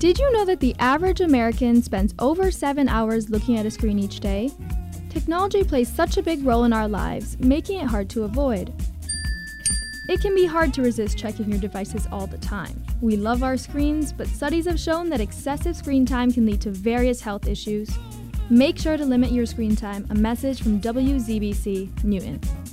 Did you know that the average American spends over 7 hours looking at a screen each day? Technology plays such a big role in our lives, making it hard to avoid. It can be hard to resist checking your devices all the time. We love our screens, but studies have shown that excessive screen time can lead to various health issues. Make sure to limit your screen time. A message from WZBC Newton.